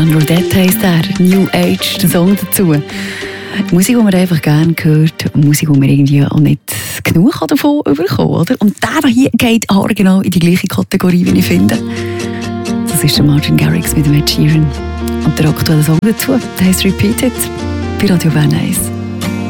Rodette heisst er, New Age, der Song dazu. Musik, die man einfach gerne hört, Musik, die man irgendwie auch nicht genug davon bekommen, oder? Und der hier geht genau in die gleiche Kategorie, wie ich finde. Das ist der Martin Garrix mit dem Ed Sheeran. Und der aktuelle Song dazu, der heisst Repeated, bei Radio Bern 1.